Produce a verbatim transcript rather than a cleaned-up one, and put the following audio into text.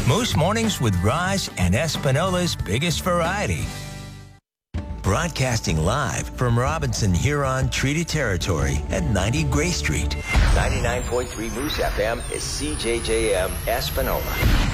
Moose Mornings with Roz and Espinola's biggest variety. Broadcasting live from Robinson Huron Treaty Territory at ninety Gray Street. ninety-nine point three Moose F M is C J J M Espinola.